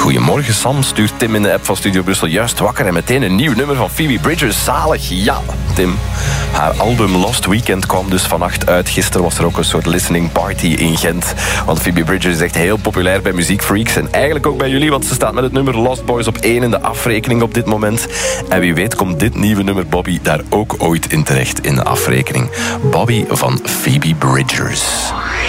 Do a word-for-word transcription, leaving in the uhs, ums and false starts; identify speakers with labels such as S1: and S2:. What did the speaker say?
S1: Goedemorgen Sam, stuurt Tim in de app van Studio Brussel. Juist wakker en meteen een nieuw nummer van Phoebe Bridgers. Zalig, ja, Tim. Haar album Lost Weekend kwam dus vannacht uit. Gisteren was er ook een soort listening party in Gent. Want Phoebe Bridgers is echt heel populair bij muziekfreaks. En eigenlijk ook bij jullie, want ze staat met het nummer Lost Boys op één in de afrekening op dit moment. En wie weet komt dit nieuwe nummer Bobby daar ook ooit in terecht in de afrekening. Bobby van Phoebe Bridgers.